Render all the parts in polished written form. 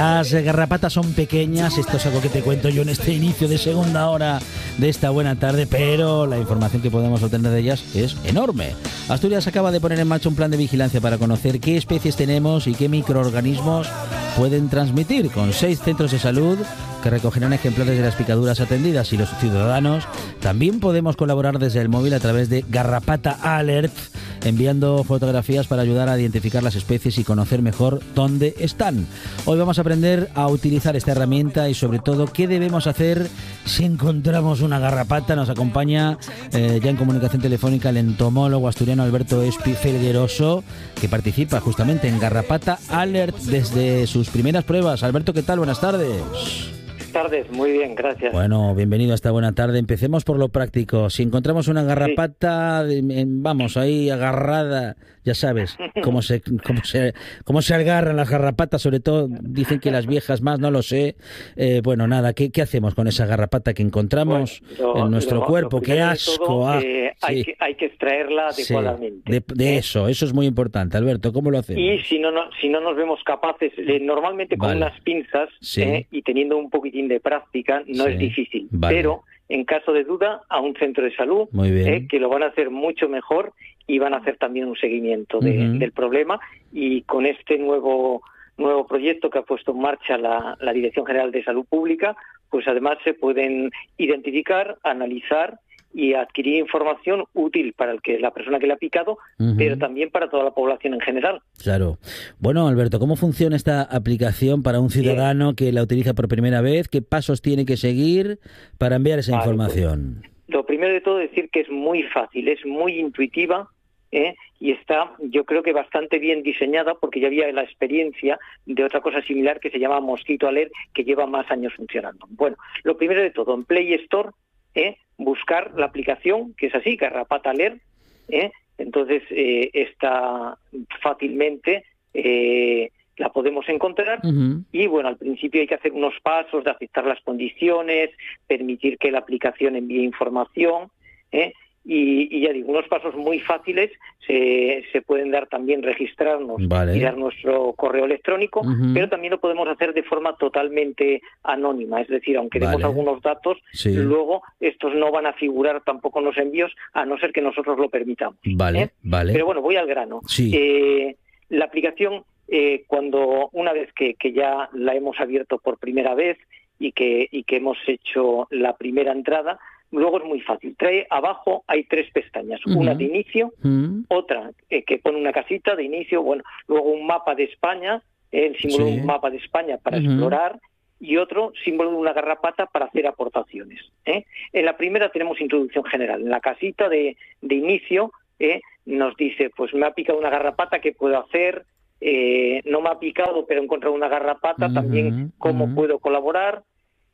Las garrapatas son pequeñas, esto es algo que te cuento yo en este inicio de segunda hora de esta buena tarde, pero la información que podemos obtener de ellas es enorme. Asturias acaba de poner en marcha un plan de vigilancia para conocer qué especies tenemos y qué microorganismos pueden transmitir, con 6 centros de salud que recogerán ejemplares de las picaduras atendidas, y los ciudadanos también podemos colaborar desde el móvil a través de Garrapata Alert, enviando fotografías para ayudar a identificar las especies y conocer mejor dónde están. Hoy vamos a aprender a utilizar esta herramienta y sobre todo qué debemos hacer si encontramos una garrapata. Nos acompaña ya en comunicación telefónica el entomólogo asturiano Alberto Espi Felgueroso, que participa justamente en Garrapata Alert desde sus primeras pruebas. Alberto, ¿qué tal? Buenas tardes. Buenas tardes, muy bien, gracias. Bueno, bienvenido a esta buena tarde. Empecemos por lo práctico. Si encontramos una garrapata, vamos, ahí agarrada, ya sabes, cómo se agarran las garrapatas, sobre todo dicen que las viejas más, no lo sé. Bueno, nada, ¿qué hacemos con esa garrapata que encontramos en nuestro cuerpo? ¡Qué asco! Todo, hay que extraerla adecuadamente. Eso es muy importante, Alberto. ¿Cómo lo hacemos? Y si no nos vemos capaces, normalmente con unas pinzas y teniendo un poquitín de práctica, no es difícil. Pero en caso de duda, a un centro de salud, que lo van a hacer mucho mejor y van a hacer también un seguimiento del problema. Y con este nuevo proyecto que ha puesto en marcha la Dirección General de Salud Pública, pues además se pueden identificar, analizar y adquirir información útil para la persona que le ha picado, pero también para toda la población en general. Claro. Bueno, Alberto, ¿cómo funciona esta aplicación para un ciudadano que la utiliza por primera vez? ¿Qué pasos tiene que seguir para enviar esa información? Pues, lo primero de todo es decir que es muy fácil, es muy intuitiva, y está, yo creo que bastante bien diseñada, porque ya había la experiencia de otra cosa similar que se llama Mosquito Alert, que lleva más años funcionando. Bueno, lo primero de todo, en Play Store, buscar la aplicación, que es así, Garrapata Alert, entonces está fácilmente, la podemos encontrar, y bueno, al principio hay que hacer unos pasos de aceptar las condiciones, permitir que la aplicación envíe información, y ya digo, unos pasos muy fáciles. Se pueden dar también, registrarnos y dar nuestro correo electrónico, pero también lo podemos hacer de forma totalmente anónima, es decir, aunque demos algunos datos, luego estos no van a figurar tampoco en los envíos, a no ser que nosotros lo permitamos. Pero bueno, voy al grano. La aplicación, una vez que ya la hemos abierto por primera vez y que hemos hecho la primera entrada, luego es muy fácil. Abajo hay 3 pestañas, una de inicio, otra que pone una casita de inicio, luego un mapa de España, el símbolo de un mapa de España para explorar, y otro símbolo de una garrapata para hacer aportaciones. En la primera tenemos introducción general. En la casita de inicio nos dice, pues me ha picado una garrapata, ¿qué puedo hacer? No me ha picado, pero he encontrado una garrapata, también cómo puedo colaborar,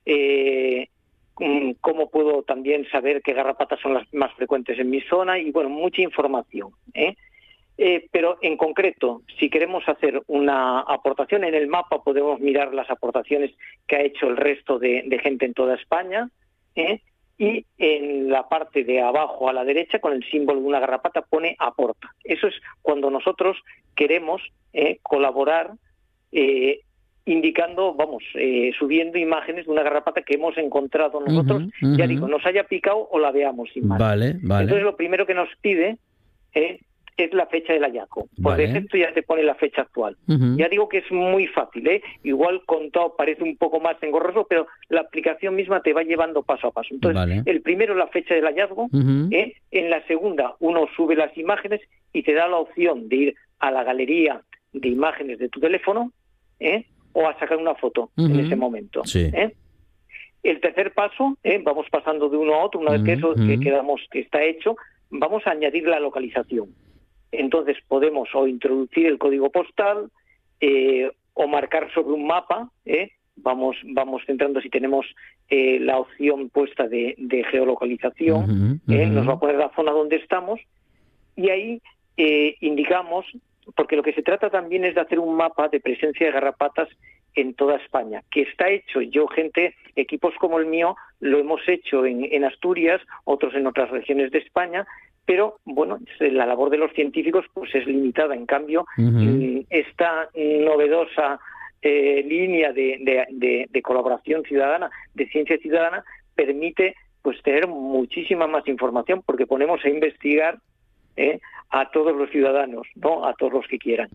cómo puedo también saber qué garrapatas son las más frecuentes en mi zona, y bueno, mucha información. Pero en concreto, si queremos hacer una aportación en el mapa, podemos mirar las aportaciones que ha hecho el resto de gente en toda España, y en la parte de abajo a la derecha, con el símbolo de una garrapata, pone aporta. Eso es cuando nosotros queremos colaborar, indicando, subiendo imágenes de una garrapata que hemos encontrado nosotros, ya digo, nos haya picado o la veamos sin más. Entonces lo primero que nos pide es la fecha del hallazgo. Por defecto ya te pone la fecha actual. Ya digo que es muy fácil, igual contado parece un poco más engorroso, pero la aplicación misma te va llevando paso a paso. Entonces, el primero, la fecha del hallazgo, en la segunda uno sube las imágenes y te da la opción de ir a la galería de imágenes de tu teléfono, o a sacar una foto en ese momento. El tercer paso, vamos pasando de uno a otro, una vez que eso que quedamos que está hecho, vamos a añadir la localización. Entonces podemos o introducir el código postal, o marcar sobre un mapa, vamos centrando si tenemos la opción puesta de geolocalización, nos va a poner la zona donde estamos, y ahí indicamos, porque lo que se trata también es de hacer un mapa de presencia de garrapatas en toda España, que está hecho, equipos como el mío, lo hemos hecho en Asturias, otros en otras regiones de España, pero bueno, la labor de los científicos pues es limitada. En cambio, esta novedosa línea de colaboración ciudadana, de ciencia ciudadana, permite pues tener muchísima más información, porque ponemos a investigar a todos los ciudadanos, ¿no? A todos los que quieran.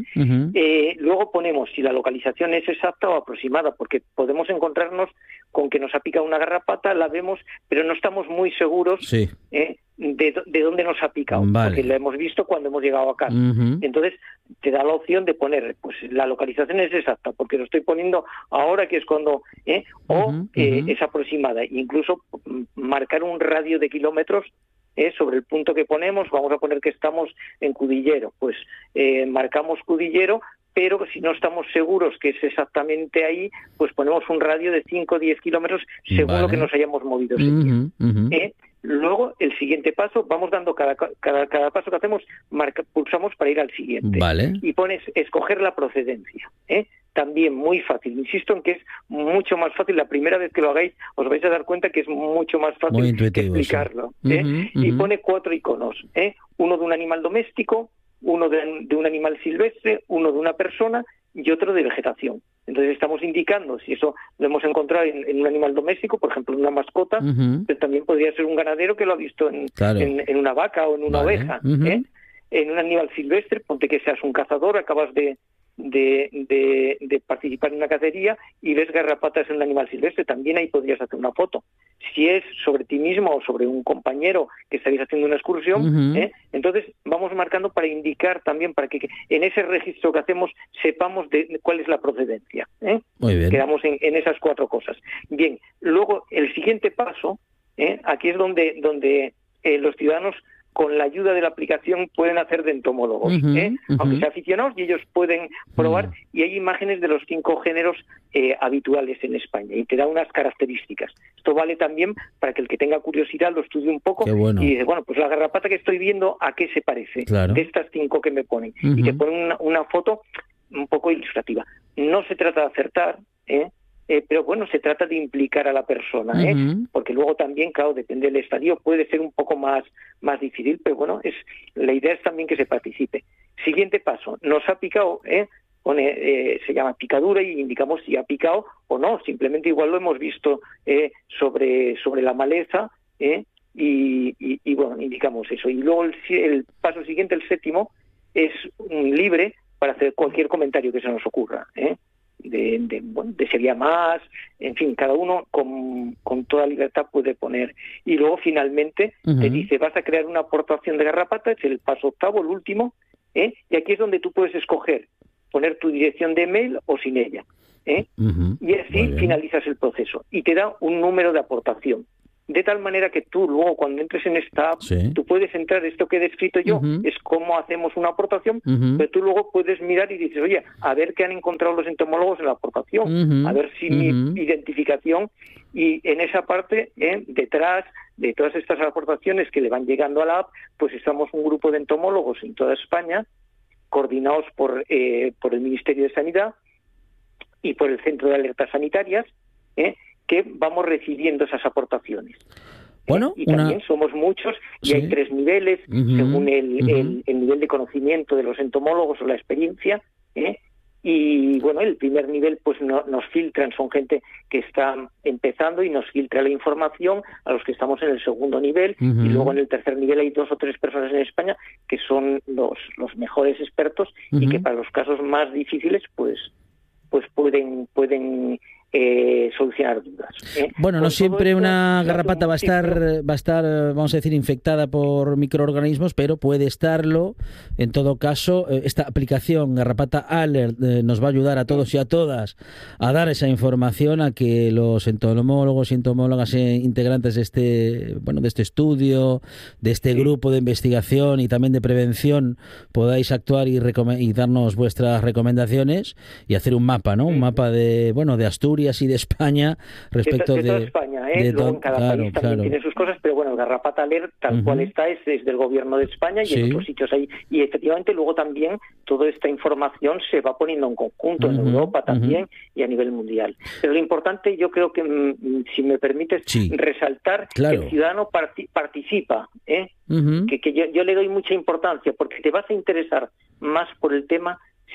Luego ponemos si la localización es exacta o aproximada, porque podemos encontrarnos con que nos ha picado una garrapata, la vemos, pero no estamos muy seguros de dónde nos ha picado, porque lo hemos visto cuando hemos llegado a casa. Entonces te da la opción de poner, pues la localización es exacta, porque lo estoy poniendo ahora, que es cuando, es aproximada. Incluso marcar un radio de kilómetros sobre el punto que ponemos. Vamos a poner que estamos en Cudillero, pues marcamos Cudillero, pero si no estamos seguros que es exactamente ahí, pues ponemos un radio de 5 o 10 kilómetros según lo que nos hayamos movido ese día. Luego, el siguiente paso, vamos dando cada paso que hacemos, pulsamos para ir al siguiente. Y pones escoger la procedencia. También muy fácil. Insisto en que es mucho más fácil. La primera vez que lo hagáis os vais a dar cuenta que es mucho más fácil que explicarlo. Y pone 4 iconos. Uno de un animal doméstico, uno de un animal silvestre, uno de una persona y otro de vegetación. Entonces estamos indicando si eso lo hemos encontrado en un animal doméstico, por ejemplo en una mascota, pero también podría ser un ganadero que lo ha visto en una vaca o en una oveja. En un animal silvestre, ponte que seas un cazador, acabas de participar en una cacería y ves garrapatas en un animal silvestre, también ahí podrías hacer una foto. Si es sobre ti mismo o sobre un compañero que estáis haciendo una excursión, entonces vamos marcando para indicar también, para que en ese registro que hacemos sepamos cuál es la procedencia. Muy bien. Quedamos en esas 4 cosas. Bien, luego el siguiente paso, aquí es donde los ciudadanos, con la ayuda de la aplicación, pueden hacer de entomólogos, aunque sean aficionados, y ellos pueden probar, y hay imágenes de los 5 géneros habituales en España, y te da unas características. Esto vale también para que el que tenga curiosidad lo estudie un poco y dice, bueno, pues la garrapata que estoy viendo, ¿a qué se parece? De estas 5 que me ponen. Y te ponen una foto un poco ilustrativa. No se trata de acertar, pero bueno, se trata de implicar a la persona, porque luego también, claro, depende del estadio, puede ser un poco más difícil, pero bueno, la idea es también que se participe. Siguiente paso, nos ha picado, se llama picadura y indicamos si ha picado o no, simplemente igual lo hemos visto sobre la maleza, y bueno, indicamos eso. Y luego el paso siguiente, el 7º, es libre para hacer cualquier comentario que se nos ocurra, de sería más, en fin, cada uno con toda libertad puede poner. Y luego finalmente te dice, vas a crear una aportación de garrapata, es el paso 8º, el último, y aquí es donde tú puedes escoger poner tu dirección de email o sin ella, y así finalizas el proceso y te da un número de aportación. De tal manera que tú luego, cuando entres en esta app, tú puedes entrar, esto que he descrito yo, es cómo hacemos una aportación, pero tú luego puedes mirar y dices, oye, a ver qué han encontrado los entomólogos en la aportación, a ver si mi identificación, y en esa parte, detrás de todas estas aportaciones que le van llegando a la app, pues estamos un grupo de entomólogos en toda España, coordinados por el Ministerio de Sanidad y por el Centro de Alertas Sanitarias, que vamos recibiendo esas aportaciones. Bueno, y también somos muchos y hay 3 niveles según el nivel de conocimiento de los entomólogos o la experiencia, y bueno, el primer nivel pues nos filtran, son gente que está empezando y nos filtra la información a los que estamos en el 2º nivel, y luego en el 3er nivel hay 2 o 3 personas en España que son los mejores expertos y que para los casos más difíciles pues pueden solucionar dudas. Bueno, no siempre una garrapata va a estar, vamos a decir, infectada por microorganismos, pero puede estarlo. En todo caso, esta aplicación Garrapata Alert nos va a ayudar a todos y a todas a dar esa información, a que los entomólogos y entomólogas integrantes de este estudio, de este grupo de investigación y también de prevención, podáis actuar y darnos vuestras recomendaciones y hacer un mapa, ¿no? Un mapa de Asturias y de España respecto de toda España, luego en cada país también tiene sus cosas, pero bueno, el Garrapata Alert tal cual está es del gobierno de España y en otros sitios ahí, y efectivamente luego también toda esta información se va poniendo en conjunto en Europa también y a nivel mundial. Pero lo importante, yo creo que, si me permites, resaltar que el ciudadano participa, que yo le doy mucha importancia, porque te vas a interesar más por el tema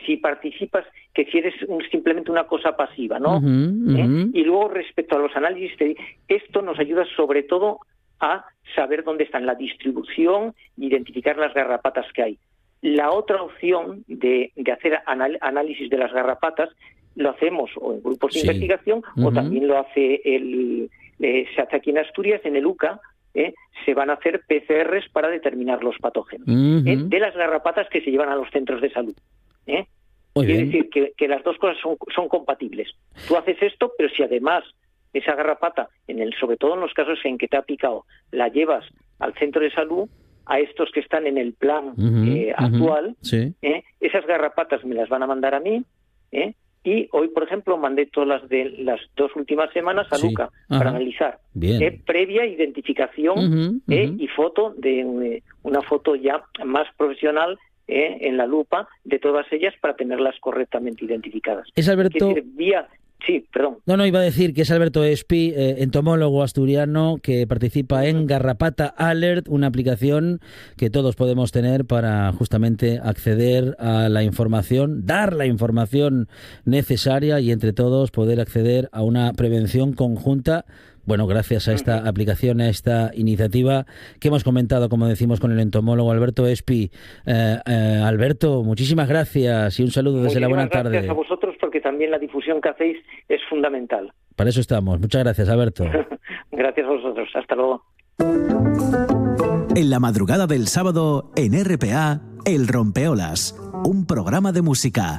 si participas, que si eres simplemente una cosa pasiva, ¿no? Y luego, respecto a los análisis, esto nos ayuda sobre todo a saber dónde están la distribución e identificar las garrapatas que hay. La otra opción de hacer análisis de las garrapatas lo hacemos o en grupos de investigación o también lo hace se hace aquí en Asturias, en el UCA, se van a hacer PCRs para determinar los patógenos de las garrapatas que se llevan a los centros de salud. Quiere decir que las dos cosas son compatibles. Tú haces esto, pero si además esa garrapata, sobre todo en los casos en que te ha picado, la llevas al centro de salud, a estos que están en el plan actual, esas garrapatas me las van a mandar a mí, y hoy, por ejemplo, mandé todas las 2 últimas semanas a Luca para analizar. Previa identificación y foto, de una foto ya más profesional en la lupa de todas ellas para tenerlas correctamente identificadas. Es Alberto... Sí, perdón. No, iba a decir que es Alberto Espi, entomólogo asturiano que participa en Garrapata Alert, una aplicación que todos podemos tener para justamente acceder a la información, dar la información necesaria y entre todos poder acceder a una prevención conjunta. Bueno, gracias a esta aplicación, a esta iniciativa que hemos comentado, como decimos, con el entomólogo Alberto Espi. Alberto, muchísimas gracias y un saludo desde la buena tarde. Gracias a vosotros, porque también la difusión que hacéis es fundamental. Para eso estamos. Muchas gracias, Alberto. Gracias a vosotros. Hasta luego. En la madrugada del sábado, en RPA, El Rompeolas, un programa de música.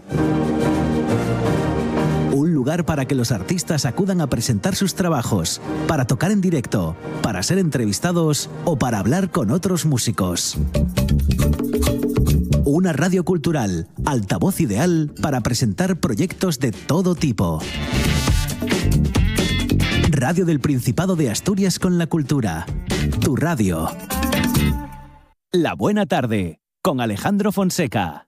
Un lugar para que los artistas acudan a presentar sus trabajos, para tocar en directo, para ser entrevistados o para hablar con otros músicos. Una radio cultural, altavoz ideal para presentar proyectos de todo tipo. Radio del Principado de Asturias con la cultura. Tu radio. La Buena Tarde, con Alejandro Fonseca.